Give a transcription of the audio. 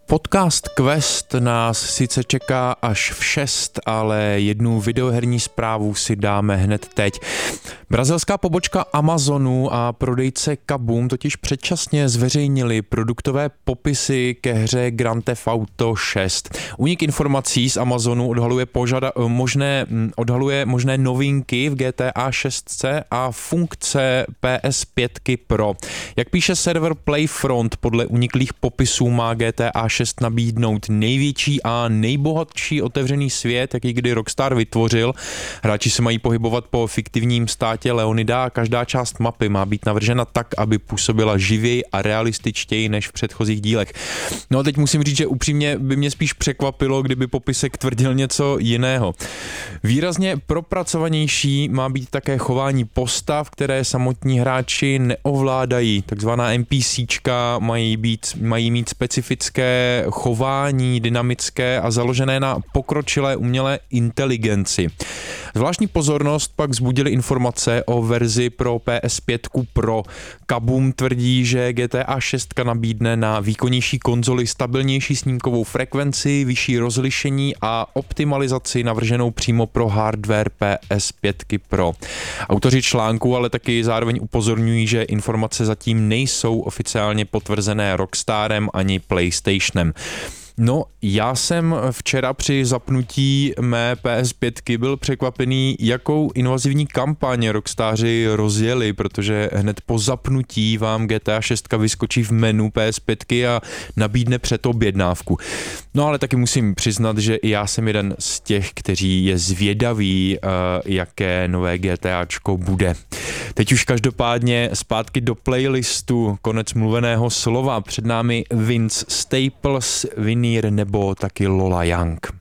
Podcast Quest nás sice čeká až v 6, ale jednu videoherní zprávu si dáme hned teď. Brazilská pobočka Amazonu a prodejce Kabum totiž předčasně zveřejnili produktové popisy ke hře Grand Theft Auto 6. Únik informací z Amazonu odhaluje možné novinky v GTA 6 a funkce PS5 Pro. Jak píše server Playfront, podle uniklých popisů má GTA 6 nabídnout největší a nejbohatší otevřený svět, jaký kdy Rockstar vytvořil. Hráči se mají pohybovat po fiktivním státě Leonida a každá část mapy má být navržena tak, aby působila živěji a realističtěji než v předchozích dílech. No a teď musím říct, že upřímně by mě spíš překvapilo, kdyby popisek tvrdil něco jiného. Výrazně propracovanější má být také chování postav, které samotní hráči neovládají. Takzvaná NPCčka mají mít specifické chování, dynamické a založené na pokročilé umělé inteligenci. Zvláštní pozornost pak vzbudily informace o verzi pro PS5 Pro. Kabum tvrdí, že GTA 6 nabídne na výkonnější konzoli stabilnější snímkovou frekvenci, vyšší rozlišení a optimalizaci navrženou přímo pro hardware PS5 Pro. Autoři článku ale taky zároveň upozorňují, že informace zatím nejsou oficiálně potvrzené Rockstarem ani PlayStationem. No, já jsem včera při zapnutí mé PS5 byl překvapený, jakou invazivní kampaň Rockstáři rozjeli, protože hned po zapnutí vám GTA 6 vyskočí v menu PS5 a nabídne předobjednávku. No ale taky musím přiznat, že i já jsem jeden z těch, kteří je zvědaví, jaké nové GTAčko bude. Teď už každopádně zpátky do playlistu, konec mluveného slova, před námi Vince Staples, Veneer nebo taky Lola Young.